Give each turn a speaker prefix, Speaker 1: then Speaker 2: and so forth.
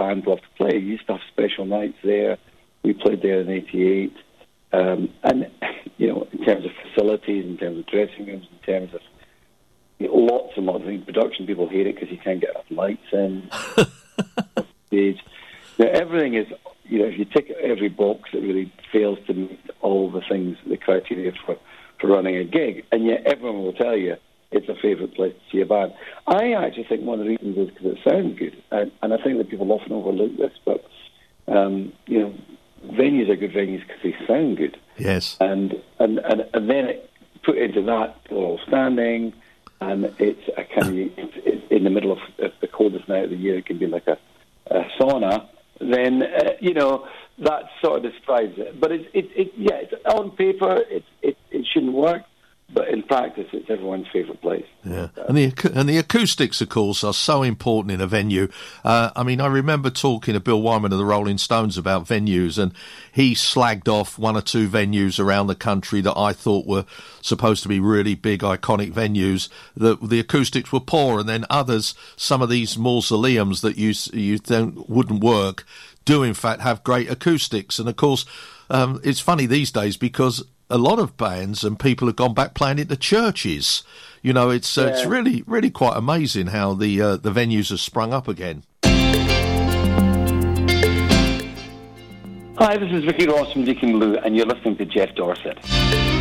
Speaker 1: bands love to play. You used to have special nights there. We played there in '88. And, in terms of facilities, in terms of dressing rooms, in terms of lots and lots of things. Production people hate it because you can't get enough lights in. Stage. Now, everything is, if you tick every box, it really fails to meet all the things, the criteria for running a gig. And yet everyone will tell you it's a favourite place to see a band. I actually think one of the reasons is because it sounds good. And I think that people often overlook this, but, venues are good venues because they sound good.
Speaker 2: Yes.
Speaker 1: And then put into that, people are all standing, and it's a kind of, in the middle of the coldest night of the year, it can be like a sauna, then, that sort of describes it. But it's on paper, it shouldn't work, but in practice, it's everyone's favourite place.
Speaker 2: Yeah, and the acoustics, of course, are so important in a venue. I remember talking to Bill Wyman of the Rolling Stones about venues, and he slagged off one or two venues around the country that I thought were supposed to be really big, iconic venues. The acoustics were poor, and then others, some of these mausoleums that you think wouldn't work, do in fact have great acoustics. And of course, it's funny these days because a lot of bands and people have gone back playing into churches. It's really, really quite amazing how the venues have sprung up again.
Speaker 1: Hi, this is Ricky Ross from Deacon Blue, and you're listening to Jeff Dorset.